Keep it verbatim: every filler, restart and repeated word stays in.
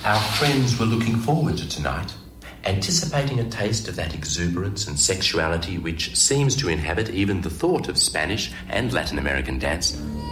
Our friends were looking forward to tonight, anticipating a taste of that exuberance and sexuality which seems to inhabit even the thought of Spanish and Latin American dance.